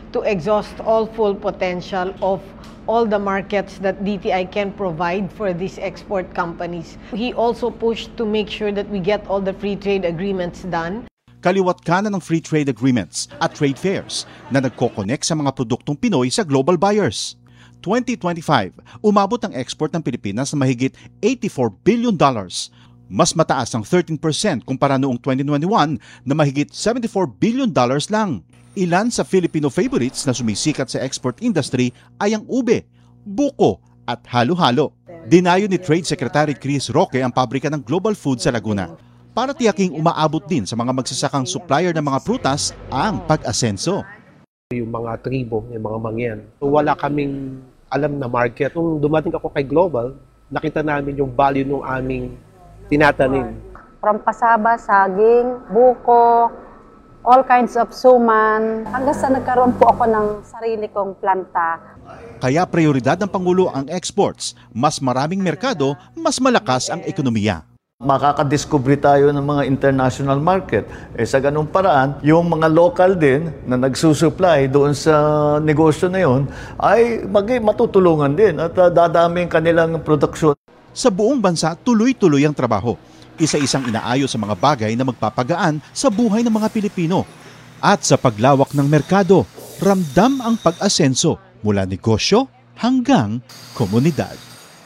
to exhaust all full potential of all the markets that DTI can provide for these export companies. He also pushed to make sure that we get all the free trade agreements done. Kaliwat kanan ng free trade agreements at trade fairs na nagko-connect sa mga produktong Pinoy sa global buyers. 2025, umabot ang export ng Pilipinas na mahigit $84 billion. Mas mataas ang 13% kumpara noong 2021 na mahigit $74 billion lang. Ilan sa Filipino favorites na sumisikat sa export industry ay ang ube, buko at halo-halo. Dinayo ni Trade Secretary Chris Roque ang pabrika ng Global Food sa Laguna para tiyaking umaabot din sa mga magsasakang supplier ng mga prutas ang pag-asenso. Yung mga tribo, yung mga mangyan. So, wala kaming alam na market. Nung dumating ako kay Global, nakita namin yung value ng aming tinatanim. From pasaba, saging, buko, all kinds of suman. Hanggang sa nagkaroon po ako ng sarili kong planta. Kaya prioridad ng Pangulo ang exports. Mas maraming merkado, mas malakas ang ekonomiya. Makakadiscover tayo ng mga international market. Sa ganung paraan, yung mga local din na nagsusupply doon sa negosyo na yun ay matutulungan din at dadami ang kanilang produksyon. Sa buong bansa, tuloy-tuloy ang trabaho. Isa-isang inaayos sa mga bagay na magpapagaan sa buhay ng mga Pilipino. At sa paglawak ng merkado, ramdam ang pag-asenso mula negosyo hanggang komunidad.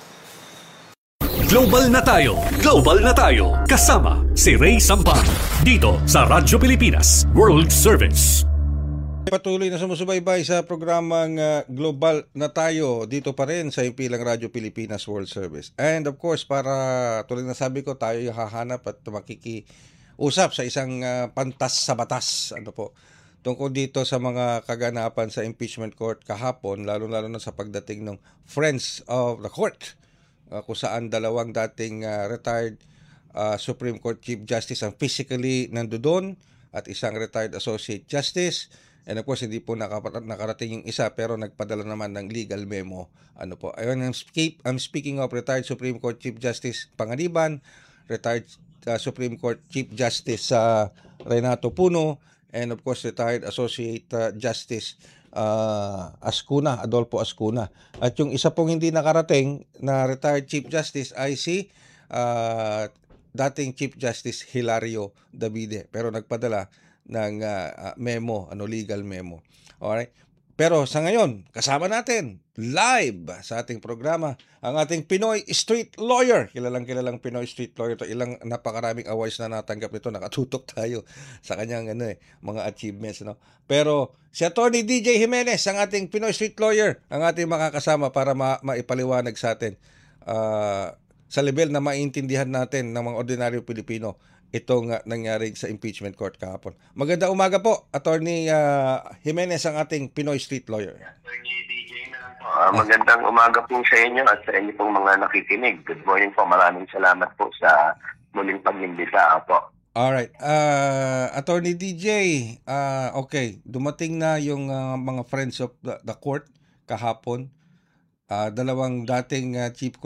Global na tayo! Global na tayo! Kasama si Ray Sampang dito sa Radyo Pilipinas World Service. Patuloy na sumusubaybay sa programang Global na tayo dito pa rin sa impilang Radyo Pilipinas World Service. And of course, para tuloy na sabi ko, tayo hahanap at makikiusap sa isang pantas sa batas. Tungkol dito sa mga kaganapan sa impeachment court kahapon, lalo-lalo na sa pagdating ng Friends of the Court. Kung saan dalawang dating retired Supreme Court Chief Justice ang physically nandoon at isang retired Associate Justice. And of course, hindi po nakarating yung isa pero nagpadala naman ng legal memo. I'm speaking of retired Supreme Court Chief Justice Panganiban, retired Supreme Court Chief Justice Renato Puno, and of course, retired Associate Justice Ascuna, Adolfo Ascuna. At yung isa pong hindi nakarating na retired Chief Justice ay si dating Chief Justice Hilario Davide. Pero nagpadala ng memo, legal memo. Alright? Pero sa ngayon, kasama natin live sa ating programa ang ating Pinoy Street Lawyer. Kilalang Pinoy Street Lawyer to. Ilang napakaraming awards na natanggap nito. Nakatutok tayo sa kanyang mga achievements. Pero si Attorney DJ Jimenez, ang ating Pinoy Street Lawyer, ang ating makakasama para maipaliwanag sa atin sa level na maintindihan natin ng mga ordinaryo Pilipino itong nangyari sa impeachment court kahapon. Magandang umaga po, Attorney Jimenez, ang ating Pinoy Street Lawyer. Magandang umaga po sa inyo at sa inyo pong mga nakikinig. Good morning po. Maraming salamat po sa muling pag-imbita po. Alright. Attorney DJ, okay. Dumating na yung mga friends of the court kahapon. Dalawang dating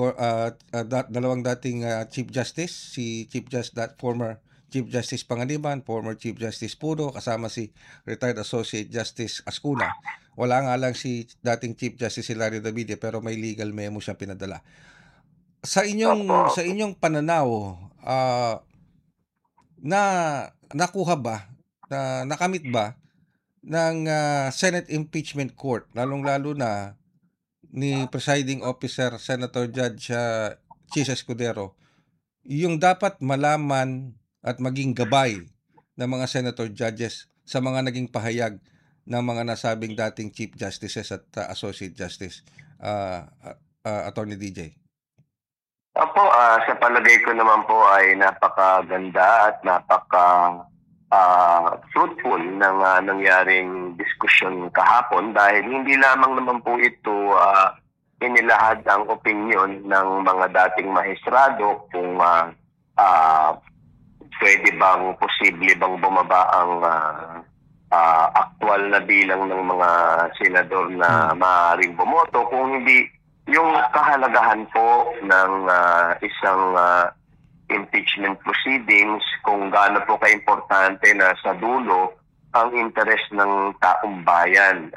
Chief Justice, si former Chief Justice Panganiban, former Chief Justice Puno, kasama si retired Associate Justice Ascuna. Wala nga lang si dating Chief Justice Hilario Davide pero may legal memo siyang pinadala. Sa inyong pananaw, nakuha ba, nakamit ba ng Senate Impeachment Court, lalong-lalo na ni Presiding Officer Senator Judge Chis Escudero, yung dapat malaman at maging gabay ng mga Senator Judges sa mga naging pahayag ng mga nasabing dating Chief Justices at Associate Justice, Attorney DJ? Opo, sa palagay ko naman po ay napakaganda at fruitful ng nangyaring diskusyon kahapon dahil hindi lamang naman po ito inilahad ang opinyon ng mga dating mahistrado kung pwede bang, posible bang bumaba ang aktwal na bilang ng mga senador na maaaring bumoto, kung hindi yung kahalagahan po ng isang impeachment proceedings, kung gaano po kaimportante na sa dulo ang interes ng taong bayan.